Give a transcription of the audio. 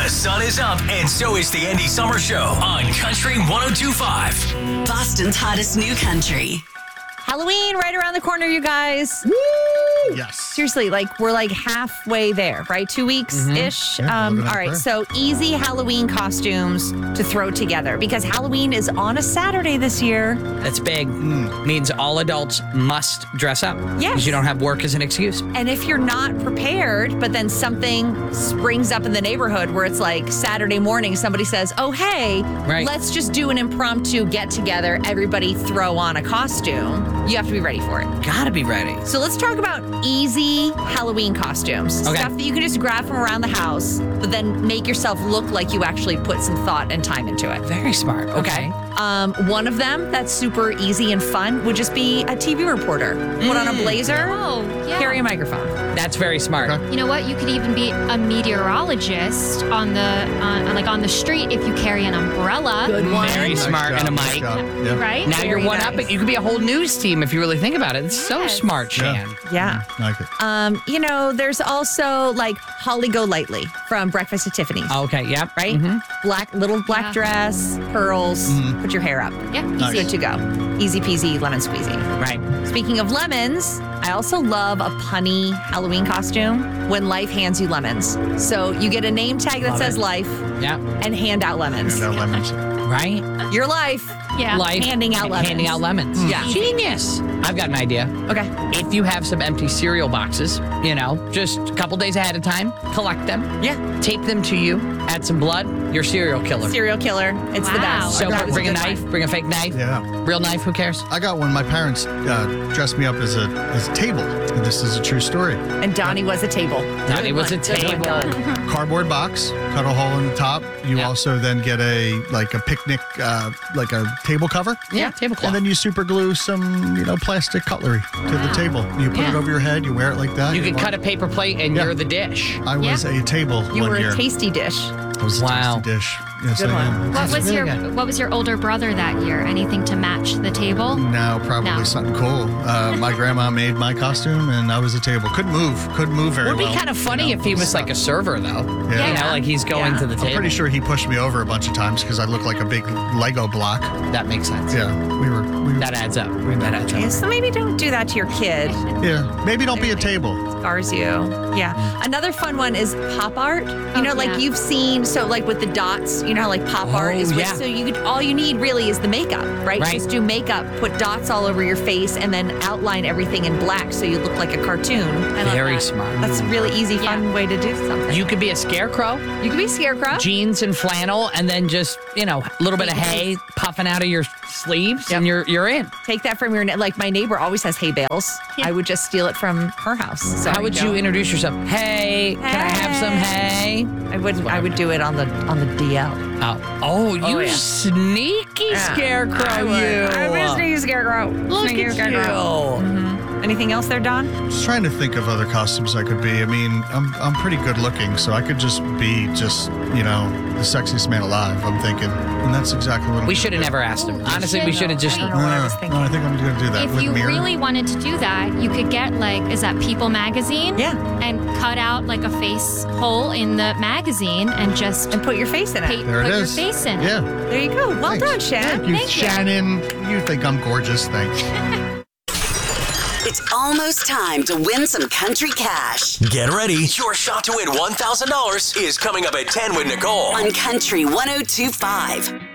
The sun is up, and so is the Andy Summer Show on Country 102.5. Boston's hottest new country. Halloween right around the corner, you guys. Woo! Yes. Seriously, we're halfway there, right? 2 weeks-ish. Yeah, all right, so easy Halloween costumes to throw together because Halloween is on a Saturday this year. That's big. Means all adults must dress up. Yes. Because you don't have work as an excuse. And if you're not prepared, but then something springs up in the neighborhood where it's Saturday morning, somebody says, oh, hey, let's just do an impromptu get-together, everybody throw on a costume. You have to be ready for it. Gotta be ready. So let's talk about easy Halloween costumes. Okay. Stuff that you can just grab from around the house, but then make yourself look like you actually put some thought and time into it. Very smart. Okay. One of them that's super easy and fun would just be a TV reporter. Put on a blazer, carry a microphone. That's very smart. Okay. You know what? You could even be a meteorologist on the street if you carry an umbrella. Good one. Very smart. And a mic. Yeah. Right? Now Very you're one up. nice. You could be a whole news team if you really think about it. It's so Yes. smart, Shan. Yeah. Like it. There's also Holly Golightly from Breakfast at Tiffany's. Okay, yep. Right? Little black Yeah. dress, pearls, put your hair up. Yeah. Nice. Good to go. Easy peasy, lemon squeezy. Right. Speaking of lemons, I also love a punny Halloween costume when life hands you lemons. So you get a name tag that Love says it. life Yep. and hand out lemons. And lemons. Right? Your life, Yeah. Life. handing out lemons. Handing out lemons. Yeah. Genius. I've got an idea. Okay. If you have some empty cereal boxes, just a couple days ahead of time, collect them. Yeah. Tape them to you. Add some blood. You're serial killer. Serial killer. It's the Wow. best. So That was bring a good knife. one. Bring a fake knife. Yeah. Real knife. Who cares? I got one. My parents dressed me up as a table. And this is a true story. And Donnie was a table. Donnie was a Good one, table. Don. Cardboard box, cut a hole in the top. You Yeah. also then get a picnic, like a table cover. Yeah, tablecloth. And then you super glue some, plastic cutlery to the table. You put it over your head. You wear it like that. You could cut a paper plate and Yeah. you're the dish. I was a table You one were year. a tasty dish. I was a Wow. tasty dish. Yes, Good I one. am. What was your older brother that year? Anything to match the table? No, probably No. something cool. My grandma made my costume, and I was a table. Couldn't move very Would well. be kind of funny if he was like a server, though. Yeah. Like he's going Yeah. to the I'm table. pretty sure he pushed me over a bunch of times because I look like a big Lego block. that makes sense. Yeah, we were. That adds up. That adds up. Yeah, so maybe don't do that to your kid. Yeah, maybe don't be a table. Scars you. Yeah. Another fun one is pop art. Yeah. You've seen, with the dots, how pop art is with, yeah. so all you need really is the makeup, right? Right. Just do makeup, put dots all over your face, and then outline everything in black so you look like a cartoon. I love Very that. smart. That's a really easy, fun way to do something. You could be a scarecrow, You could be Scarecrow. jeans and flannel, and then just, a little bit of hay puffing out of your sleeves, Yep. and you're in. Take that from my neighbor always has hay bales. I would just steal it from her house. So How would you introduce yourself? Hey, can I have some hay? I would do it on the DL. Oh, you yeah. sneaky Yeah. scarecrow, I'm a sneaky Scarecrow. Look Sneaky at Scarecrow. you. Anything else there, Don? Just trying to think of other costumes I could be. I mean, I'm pretty good looking, so I could just be the sexiest man alive. I'm thinking, and that's exactly what I'm We gonna should have do. never asked him. Honestly, we should have just. I don't know what I was No, thinking. I think I'm going to do that. If with you a mirror. really wanted to do that, you could get is that People magazine? Yeah. And cut out a face hole in the magazine and just And put your face in it. There put it your is. face in it. Yeah. There you go. Well Thanks. done, Shan. Thank you, Thank you. Shannon. You think I'm gorgeous. Thanks. It's almost time to win some country cash Get ready. Your shot to win $1,000 is coming up at 10 with Nicole. on Country 102.5.